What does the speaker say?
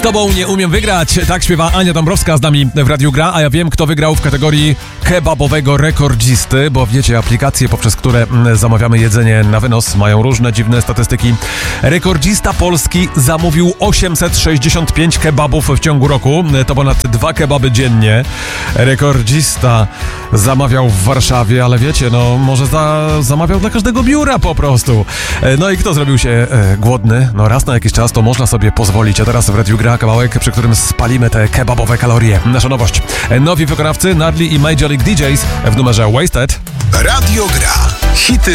tobą nie umiem wygrać. Tak śpiewa Ania Dąbrowska z nami w Radiu Gra, a ja wiem, kto wygrał w kategorii kebabowego rekordzisty, bo wiecie, aplikacje, poprzez które zamawiamy jedzenie na wynos, mają różne dziwne statystyki. Rekordzista polski zamówił 865 kebabów w ciągu roku. To ponad 2 kebaby dziennie. Rekordzista zamawiał w Warszawie, ale wiecie, no może zamawiał dla każdego biura po prostu. No i kto zrobił się głodny? No raz na jakiś czas to można sobie pozwolić. A teraz w Radiu Gra kawałek, przy którym spalimy te kebabowe kalorie. Nasza nowość. Nowi wykonawcy Nadli i My Jolly DJs w numerze Wasted. Radio Gra. Hity